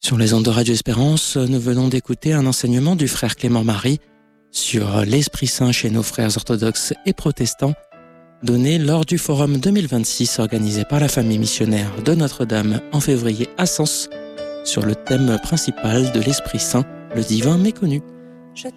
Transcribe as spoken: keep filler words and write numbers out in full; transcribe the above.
Sur les ondes de Radio Espérance, nous venons d'écouter un enseignement du frère Clément Marie sur l'Esprit Saint chez nos frères orthodoxes et protestants, donné lors du Forum deux mille vingt-six organisé par la famille missionnaire de Notre-Dame en février à Sens, sur le thème principal de l'Esprit Saint, le divin méconnu.